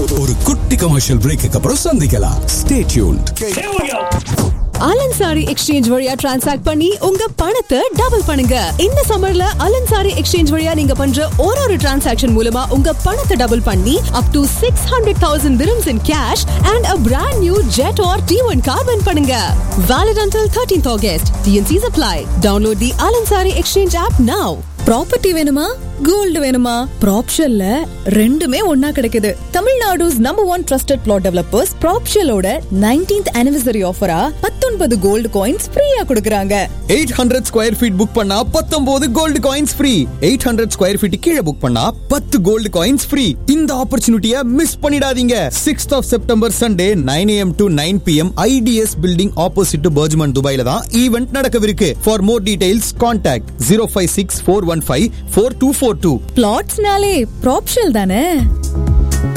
ஒரு குட்டி commercial brake அப்புறம் சந்திக்கலாம். Stay tuned. அலன்சாரி எக்ஸ்சேஞ்ச் வழியா டிரான்சாக்ட் பண்ணி உங்க பணத்தை டபுள் பண்ணுங்க. இந்த சம்மர்ல அலன்சாரி எக்ஸ்சேஞ்ச் வழியா நீங்க பண்ற ஒரு டிரான்சாக்ஷன் மூலமா உங்க பணத்தை டபுள் பண்ணி up to 600,000 dirhams in cash and a brand new jet or T1 car win பண்ணுங்க. Valid until 13th August. TNCs apply. Download the Alansari Exchange app now. Property வேணுமா, கோல்டு வேணுமா? ப்ராப்ஷல்ல ரெண்டுமே ஒன்னா கிடைக்குது. Tamil Nadu's number 1 trusted plot developers ப்ராப்ஷலோட 19th anniversary ஆஃபரா 19 gold coins ஃப்ரீயா கொடுக்கறாங்க. 800 square feet book பண்ணா 19 gold coins free. 800 square feet கீழ புக் பண்ணா 10 கோல்டு காயின்ஸ் ஃப்ரீ. இந்த ஆப்பர்ச்சுனிட்டியை மிஸ் பண்ணிடாதீங்க. 6th of September Sunday 9 AM to 9 PM IDS building opposite to Bergman Dubaiல தான் event நடக்கவிருக்கு. For more details contact 05641542242. பிளாட்ஸ்னாலே ப்ராப்ஷல் தானே.